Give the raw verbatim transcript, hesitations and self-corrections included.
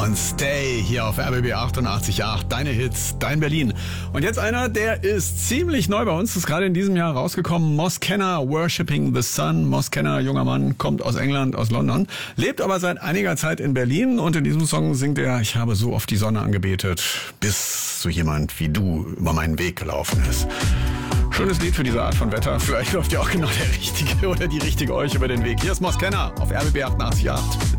und Stay hier auf R B B achtundachtzig Komma acht. Deine Hits, dein Berlin. Und jetzt einer, der ist ziemlich neu bei uns, ist gerade in diesem Jahr rausgekommen. Moss Kenner, Worshipping the Sun. Moss Kenner, junger Mann, kommt aus England, aus London, lebt aber seit einiger Zeit in Berlin und in diesem Song singt er: Ich habe so oft die Sonne angebetet, bis so jemand wie du über meinen Weg gelaufen ist. Schönes Lied für diese Art von Wetter. Vielleicht läuft ja auch genau der Richtige oder die Richtige euch über den Weg. Hier ist Moss Kenner auf R B B achtundachtzig Komma acht.